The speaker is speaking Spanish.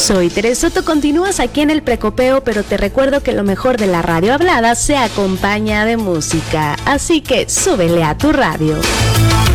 Soy Teresa Soto, continúas aquí en el Precopeo, pero te recuerdo que lo mejor de la radio hablada se acompaña de música, así que súbele a tu radio.